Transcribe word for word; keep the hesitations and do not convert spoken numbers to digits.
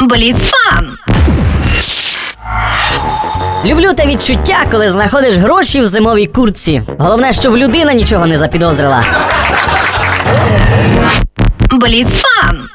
Бліцфан. Люблю те відчуття, коли знаходиш гроші в зимовій куртці. Головне, щоб людина нічого не запідозрила. Бліцфан.